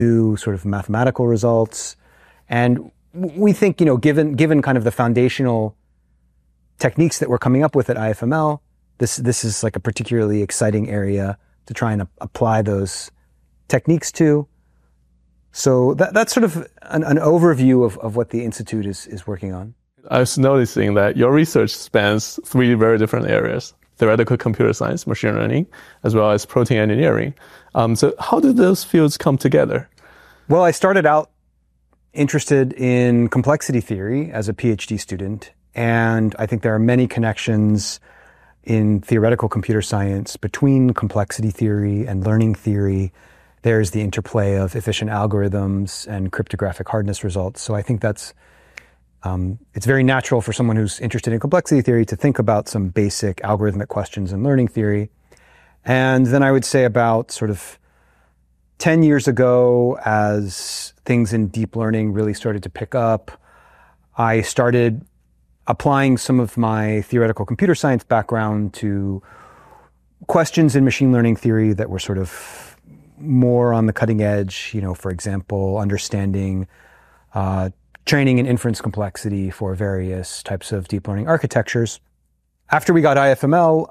new sort of mathematical results. And we think, given kind of the foundational techniques that we're coming up with at IFML, this is like a particularly exciting area to try and apply those techniques to. So that's sort of an overview of what the Institute is working on. I was noticing that your research spans 3 very different areas: theoretical computer science, machine learning, as well as protein engineering. So how did those fields come together? Well, I started out interested in complexity theory as a PhD student, and I think there are many connections in theoretical computer science between complexity theory and learning theory. There's the interplay of efficient algorithms and cryptographic hardness results. So I think that's it's very natural for someone who's interested in complexity theory to think about some basic algorithmic questions in learning theory. And then I would say about sort of 10 years ago, as things in deep learning really started to pick up, I started applying some of my theoretical computer science background to questions in machine learning theory that were sort of more on the cutting edge, for example, understanding training and inference complexity for various types of deep learning architectures. After we got IFML,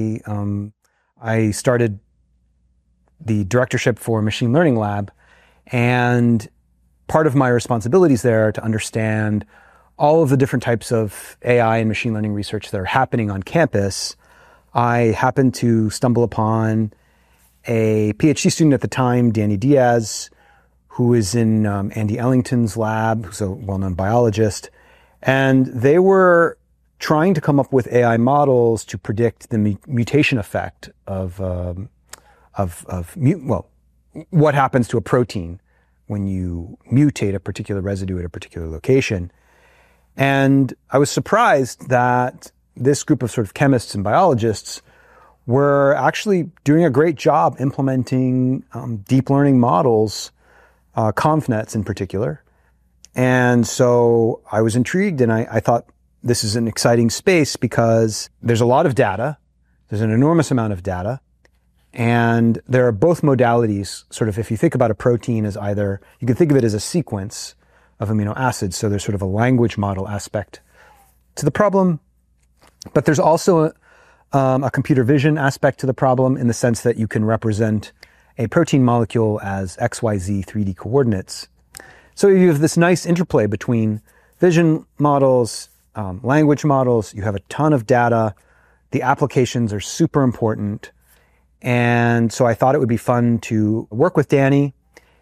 I started the directorship for Machine Learning Lab, and part of my responsibilities there to understand all of the different types of AI and machine learning research that are happening on campus. I happened to stumble upon a PhD student at the time, Danny Diaz, who is in Andy Ellington's lab, who's a well-known biologist. And they were trying to come up with AI models to predict the mutation effect of what happens to a protein when you mutate a particular residue at a particular location. And I was surprised that this group of sort of chemists and biologists were actually doing a great job implementing deep learning models, ConvNets in particular. And so I was intrigued, and I thought this is an exciting space because there's a lot of data. There's an enormous amount of data. And there are both modalities. Sort of, if you think about a protein as either, you can think of it as a sequence of amino acids. So there's sort of a language model aspect to the problem. But there's also a computer vision aspect to the problem, in the sense that you can represent a protein molecule as XYZ 3D coordinates. So you have this nice interplay between vision models, language models. You have a ton of data. The applications are super important. And so I thought it would be fun to work with Danny.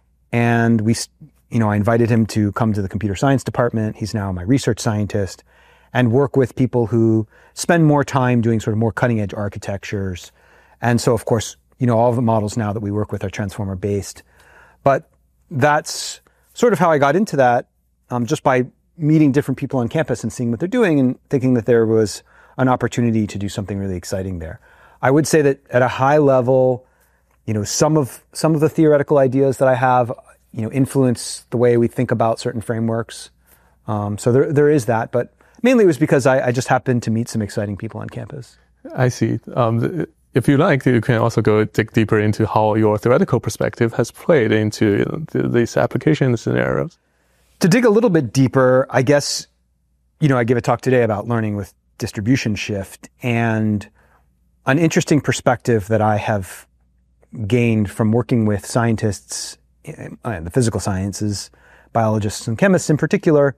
And I invited him to come to the computer science department. He's now my research scientist, and work with people who spend more time doing sort of more cutting edge architectures. And so, of course, all of the models now that we work with are transformer based. But that's sort of how I got into that, just by meeting different people on campus and seeing what they're doing and thinking that there was an opportunity to do something really exciting there. I would say that at a high level, some of the theoretical ideas that I have, influence the way we think about certain frameworks. So there is that, but mainly it was because I just happened to meet some exciting people on campus. I see. If you like, you can also go dig deeper into how your theoretical perspective has played into these application scenarios. To dig a little bit deeper, I guess, I give a talk today about learning with distribution shift, and an interesting perspective that I have gained from working with scientists in the physical sciences, biologists and chemists in particular,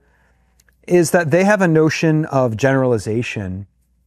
is that they have a notion of generalization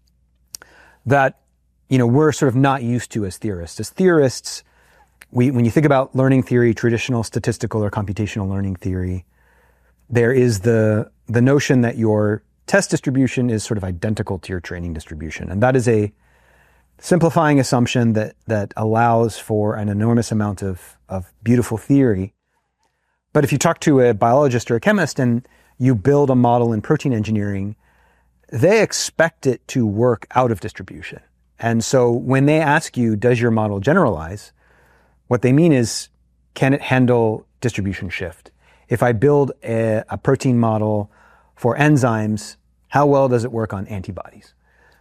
that, we're sort of not used to as theorists. As theorists, when you think about learning theory, traditional statistical or computational learning theory, there is the notion that your test distribution is sort of identical to your training distribution. And that is a simplifying assumption that allows for an enormous amount of beautiful theory. But if you talk to a biologist or a chemist and you build a model in protein engineering, they expect it to work out of distribution. And so when they ask you, does your model generalize? What they mean is, can it handle distribution shift? If I build a protein model for enzymes, how well does it work on antibodies?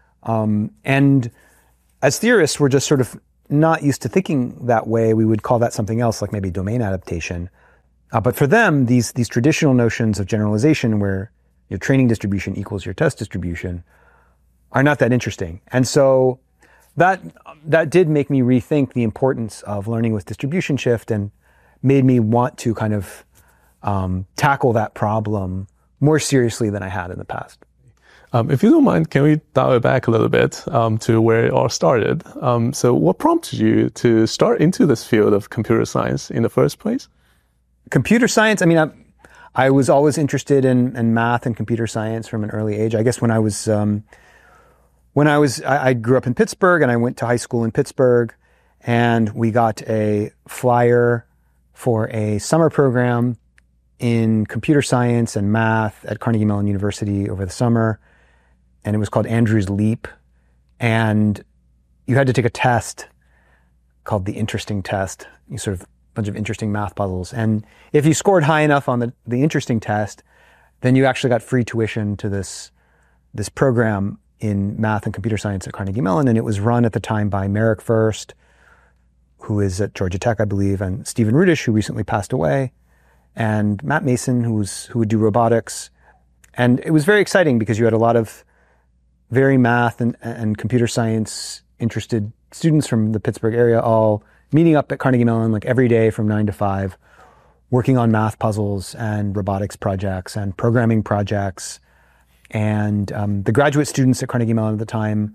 And as theorists, we're just sort of not used to thinking that way. We would call that something else, like maybe domain adaptation. But for them, these traditional notions of generalization where your training distribution equals your test distribution are not that interesting. And so that did make me rethink the importance of learning with distribution shift and made me want to kind of tackle that problem more seriously than I had in the past. If you don't mind, can we dial it back a little bit to where it all started? So what prompted you to start into this field of computer science in the first place? Computer science, I mean, I was always interested in math and computer science from an early age. I guess I grew up in Pittsburgh and I went to high school in Pittsburgh, and we got a flyer for a summer program in computer science and math at Carnegie Mellon University over the summer. And it was called Andrew's Leap. And you had to take a test called the interesting test. You sort of bunch of interesting math puzzles. And if you scored high enough on the interesting test, then you actually got free tuition to this program in math and computer science at Carnegie Mellon. And it was run at the time by Merrick First, who is at Georgia Tech, I believe, and Stephen Rudish, who recently passed away, and Matt Mason, who would do robotics. And it was very exciting because you had a lot of very math and computer science interested students from the Pittsburgh area all meeting up at Carnegie Mellon like every day from 9 to 5, working on math puzzles and robotics projects and programming projects. And the graduate students at Carnegie Mellon at the time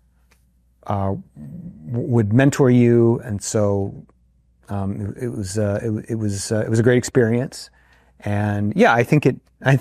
would mentor you, and so it was a great experience. And yeah, I think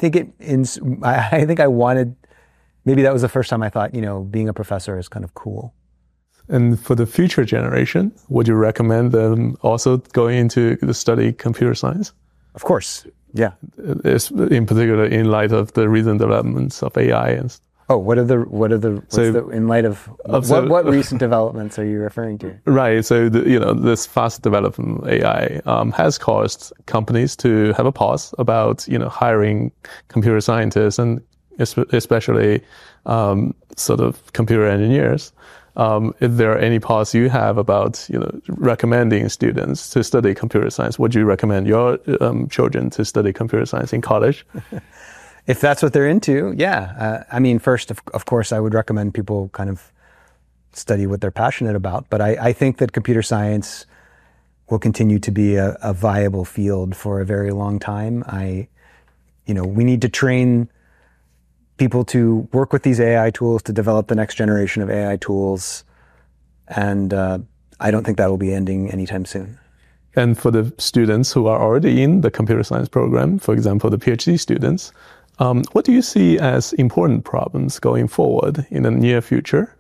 I wanted. Maybe that was the first time I thought, being a professor is kind of cool. And for the future generation, would you recommend them also going into the study computer science? Of course, yeah. In particular, in light of the recent developments of AI and. Oh, in light of what recent developments are you referring to? Right. So this fast development AI has caused companies to have a pause about hiring computer scientists and especially sort of computer engineers. If there are any pause you have about recommending students to study computer science, would you recommend your children to study computer science in college? If that's what they're into, yeah. I mean, first, of course, I would recommend people kind of study what they're passionate about. But I think that computer science will continue to be a viable field for a very long time. We need to train people to work with these AI tools, to develop the next generation of AI tools. And I don't think that will be ending anytime soon. And for the students who are already in the computer science program, for example, the PhD students, what do you see as important problems going forward in the near future?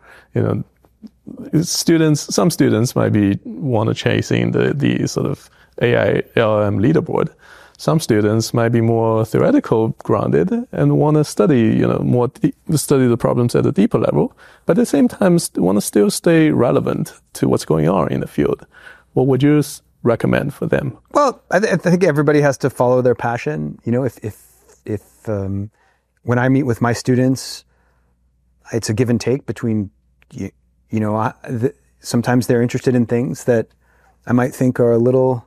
Some students might be want to chasing the sort of AI LLM leaderboard. Some students might be more theoretical grounded and want to study, study the problems at a deeper level, but at the same time want to still stay relevant to what's going on in the field. What would you recommend for them? Well, I think everybody has to follow their passion. If when I meet with my students, it's a give and take between, sometimes they're interested in things that I might think are a little,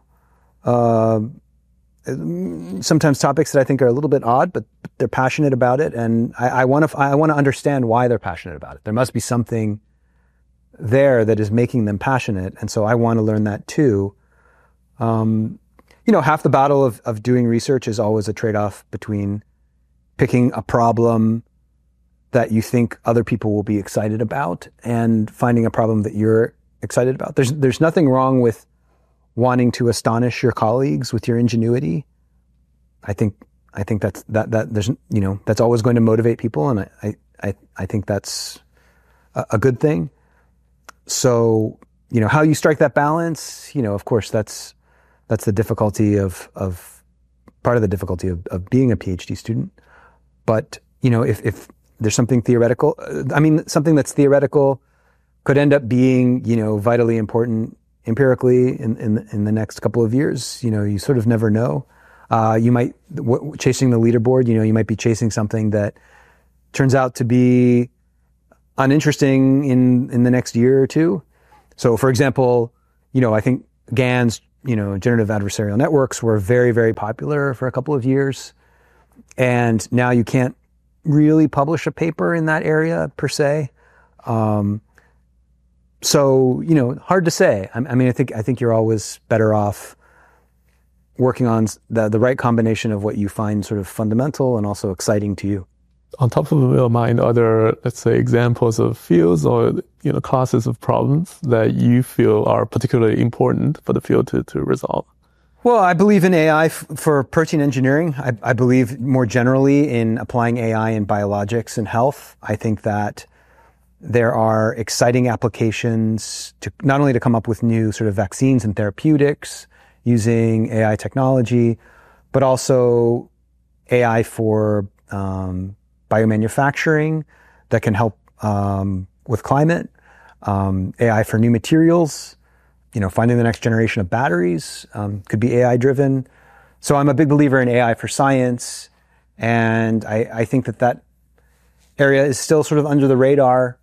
sometimes topics that I think are a little bit odd, but they're passionate about it, and I want to understand why they're passionate about it. There must be something there that is making them passionate, and so I want to learn that too. Half the battle of doing research is always a trade-off between picking a problem that you think other people will be excited about and finding a problem that you're excited about. There's nothing wrong with wanting to astonish your colleagues with your ingenuity. I think that's that's always going to motivate people, and I think that's a good thing. So, how you strike that balance, of course that's the difficulty of part of the difficulty of being a PhD student. But, if there's something theoretical, something that's theoretical could end up being, vitally important empirically in the next couple of years. You sort of never know. You might, chasing the leaderboard, you might be chasing something that turns out to be uninteresting in the next year or two. So, for example, I think GAN's generative adversarial networks were very, very popular for a couple of years. And now you can't really publish a paper in that area per se. So, hard to say. I mean, I think you're always better off working on the right combination of what you find sort of fundamental and also exciting to you. On top of your mind, are there, let's say, examples of fields or classes of problems that you feel are particularly important for the field to resolve? Well, I believe in AI for protein engineering. I believe more generally in applying AI in biologics and health. I think that there are exciting applications to not only to come up with new sort of vaccines and therapeutics using AI technology, but also AI for biomanufacturing that can help with climate, AI for new materials, finding the next generation of batteries could be AI driven. So I'm a big believer in AI for science, and I think that area is still sort of under the radar.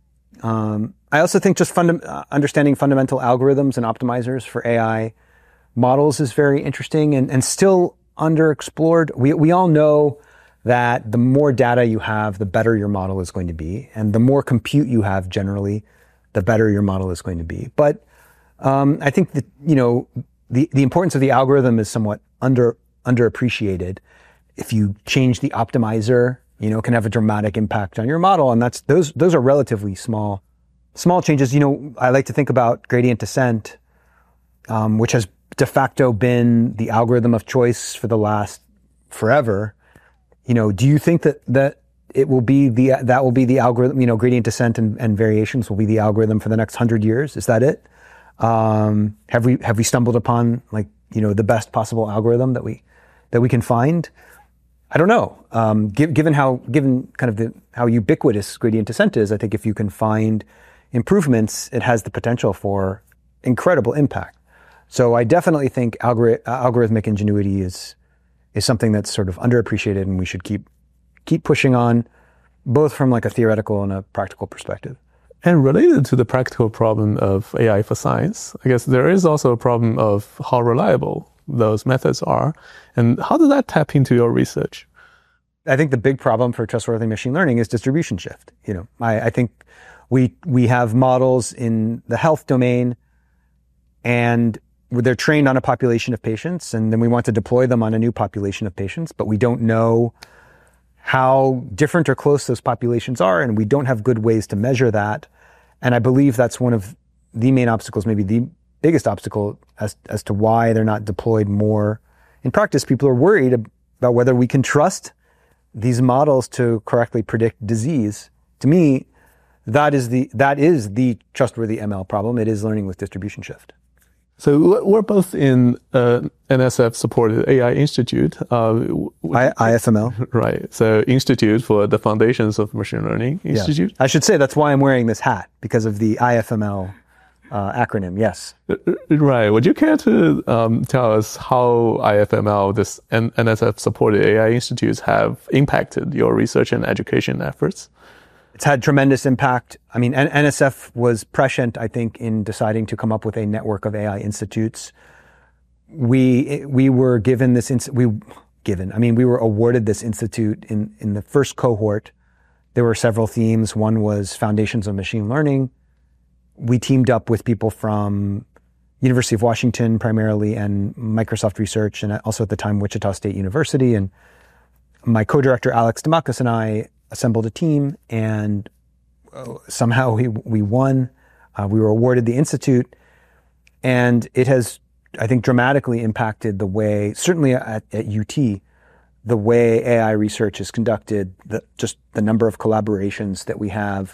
I also think just understanding fundamental algorithms and optimizers for AI models is very interesting and still underexplored. We all know that the more data you have, the better your model is going to be. And the more compute you have generally, the better your model is going to be. But I think that, the importance of the algorithm is somewhat underappreciated. If you change the optimizer, it can have a dramatic impact on your model. And those are relatively small changes. I like to think about gradient descent, which has de facto been the algorithm of choice for the last forever. Do you think that it will be the algorithm, gradient descent and variations will be the algorithm for the next 100 years? Is that it? Have we stumbled upon the best possible algorithm that we can find? I don't know. Given kind of how ubiquitous gradient descent is, I think if you can find improvements, it has the potential for incredible impact. So I definitely think algorithmic ingenuity is something that's sort of underappreciated, and we should keep pushing on, both from a theoretical and a practical perspective. And related to the practical problem of AI for science, I guess there is also a problem of how reliable those methods are. And how does that tap into your research? I think the big problem for trustworthy machine learning is distribution shift. I think we have models in the health domain, and they're trained on a population of patients, and then we want to deploy them on a new population of patients, but we don't know how different or close those populations are, and we don't have good ways to measure that. And I believe that's one of the main obstacles, maybe the biggest obstacle as to why they're not deployed more in practice. People are worried about whether we can trust these models to correctly predict disease. To me, that is the trustworthy ML problem. It is learning with distribution shift. So we're both in NSF-supported AI Institute. IFML. Right. So Institute for the Foundations of Machine Learning Institute. Yeah. I should say that's why I'm wearing this hat, because of the IFML acronym. Yes. Right. Would you care to tell us how IFML, this NSF-supported AI institutes, have impacted your research and education efforts? It's had tremendous impact. I mean, NSF was prescient, I think, in deciding to come up with a network of AI institutes. We were given we were awarded this institute in the first cohort. There were several themes. One was Foundations of Machine Learning. We teamed up with people from University of Washington primarily, and Microsoft Research, and also at the time Wichita State University. And my co-director Alex Demakis and I assembled a team, and somehow we won. We were awarded the institute, and it has, I think, dramatically impacted the way, certainly at UT, the way AI research is conducted, just the number of collaborations that we have.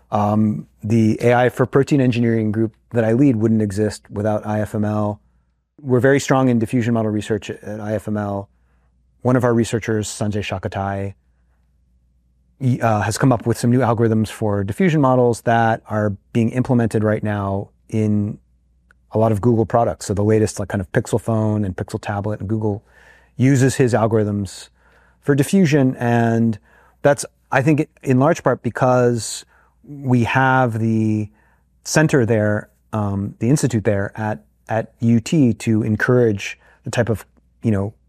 The AI for Protein Engineering group that I lead wouldn't exist without IFML. We're very strong in diffusion model research at IFML. One of our researchers, Sanjay Shakatai, has come up with some new algorithms for diffusion models that are being implemented right now in a lot of Google products. So the latest kind of Pixel phone and Pixel tablet, and Google uses his algorithms for diffusion. And that's, I think, in large part because we have the center there, the institute there at at UT to encourage the type of,